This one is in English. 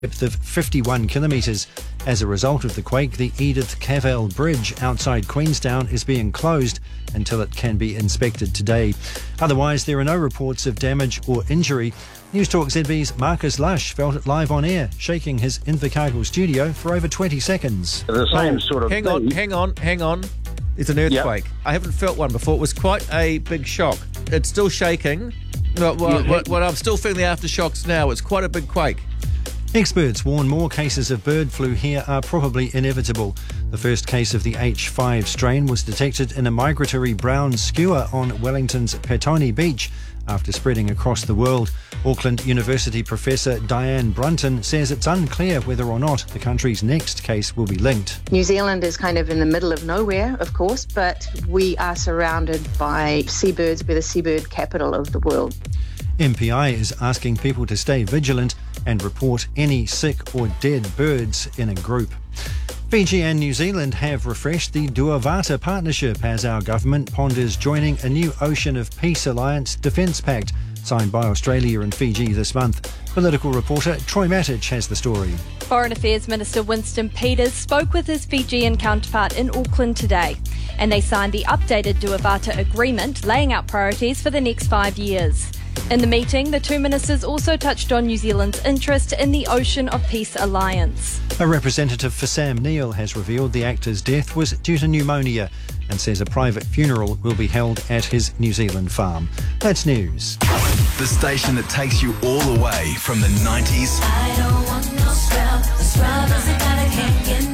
depth of 51 kilometres. As a result of the quake, the Edith Cavell Bridge outside Queenstown is being closed until it can be inspected today. Otherwise, there are no reports of damage or injury. Newstalk ZB's Marcus Lush felt it live on air, shaking his Invercargill studio for over 20 seconds. The same sort of Hang on. It's an earthquake. Yep. I haven't felt one before. It was quite a big shock. It's still shaking. Well, I'm still feeling the aftershocks now. It's quite a big quake. Experts warn more cases of bird flu here are probably inevitable. The first case of the H5 strain was detected in a migratory brown skua on Wellington's Petone Beach after spreading across the world. Auckland University professor Diane Brunton says it's unclear whether or not the country's next case will be linked. New Zealand is kind of in the middle of nowhere, of course, but we are surrounded by seabirds. We're the seabird capital of the world. MPI is asking people to stay vigilant and report any sick or dead birds in a group. Fiji and New Zealand have refreshed the Duavata partnership as our government ponders joining a new Ocean of Peace Alliance Defence Pact signed by Australia and Fiji this month. Political reporter Troy Matic has the story. Foreign Affairs Minister Winston Peters spoke with his Fijian counterpart in Auckland today, and they signed the updated Duavata agreement laying out priorities for the next 5 years. In the meeting, the two ministers also touched on New Zealand's interest in the Ocean of Peace Alliance. A representative for Sam Neill has revealed the actor's death was due to pneumonia and says a private funeral will be held at his New Zealand farm. That's news. The station that takes you all the way from the 90s. I don't want no scrub. The scrub is a guy that can't get